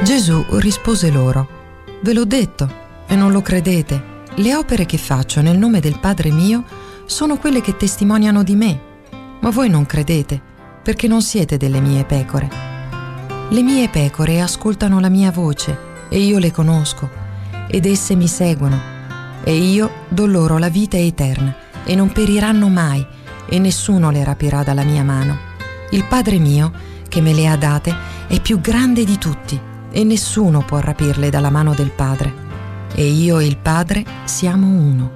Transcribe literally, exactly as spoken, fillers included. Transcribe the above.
Gesù rispose loro: «Ve l'ho detto e non lo credete. Le opere che faccio nel nome del Padre mio sono quelle che testimoniano di me, ma voi non credete, perché non siete delle mie pecore. Le mie pecore ascoltano la mia voce, e io le conosco, ed esse mi seguono, e io do loro la vita eterna, e non periranno mai, e nessuno le rapirà dalla mia mano. Il Padre mio, che me le ha date, è più grande di tutti, e nessuno può rapirle dalla mano del Padre. E io e il Padre siamo uno».